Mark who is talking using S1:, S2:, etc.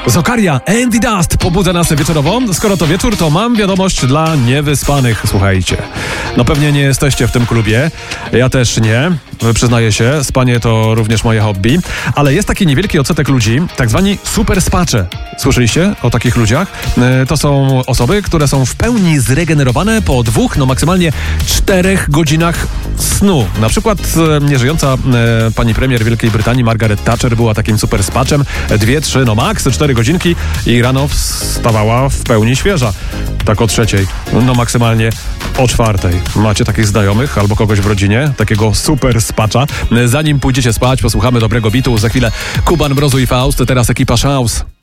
S1: Zokaria, Andy Dust pobudza nas wieczorowo. Skoro to wieczór, to mam wiadomość dla niewyspanych. Słuchajcie, no pewnie nie jesteście w tym klubie. Ja też nie, przyznaję się. Spanie to również moje hobby. Ale jest taki niewielki odsetek ludzi, tak zwani super spacze. Słyszeliście o takich ludziach? To są osoby, które są w pełni zregenerowane po 2, no maksymalnie 4 godzinach snu. Na przykład nieżyjąca pani premier Wielkiej Brytanii Margaret Thatcher była takim super spaczem. 2, 3, no maks 4 godzinki i rano wstawała w pełni świeża. Tak o 3, no maksymalnie o 4. Macie takich znajomych albo kogoś w rodzinie, takiego super spacza? Zanim pójdziecie spać, posłuchamy dobrego bitu. Za chwilę Kuban, Mrozu i Faust, teraz ekipa Szaus.